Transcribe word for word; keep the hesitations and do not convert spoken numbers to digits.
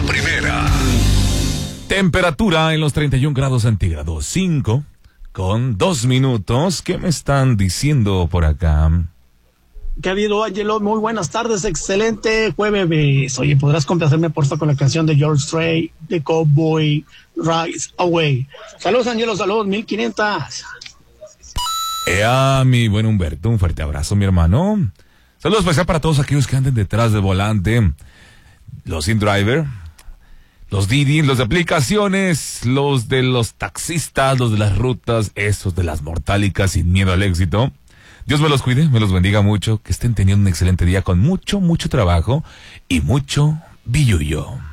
La primera. Temperatura en los treinta y un grados centígrados. cinco con dos minutos. ¿Qué me están diciendo por acá? ¿Qué ha habido, Angelo? Muy buenas tardes, excelente jueves. Oye, ¿podrás complacerme, porfa, con la canción de George Strait, The Cowboy, Rise Away? Saludos, Angelo, saludos, mil quinientos. Ea, mi buen Humberto, un fuerte abrazo, mi hermano. Saludos especial para todos aquellos que anden detrás del volante. Los in-driver, los Didi, los de aplicaciones, los de los taxistas, los de las rutas, esos de las mortálicas sin miedo al éxito. Dios me los cuide, me los bendiga mucho, que estén teniendo un excelente día con mucho, mucho trabajo y mucho billullo.